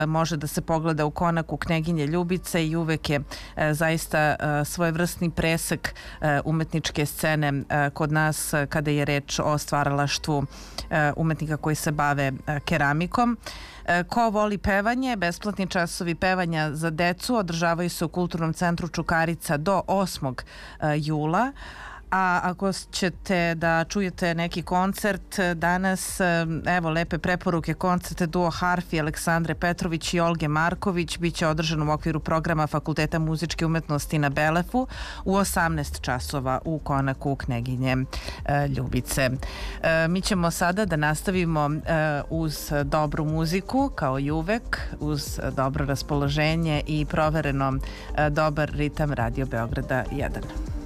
može da se pogleda u Konaku Kneginje Ljubice i uvek je zaista svojevrsni presek umetničke scene kod nas kada je reč o stvaralaštvu umetnika koji se bave keramikom. Ko voli pevanje, besplatni časovi pevanja za decu održavaju se u Kulturnom centru Čukarica do 8. jula. A ako ćete da čujete neki koncert danas, evo lepe preporuke, koncerte duo harfi Aleksandre Petrović i Olge Marković biće održan u okviru programa Fakulteta muzičke umetnosti na Belefu u 18 časova u Konaku Kneginje Ljubice. Mi ćemo sada da nastavimo uz dobru muziku, kao i uvek, uz dobro raspoloženje i provereno dobar ritam Radio Beograda 1.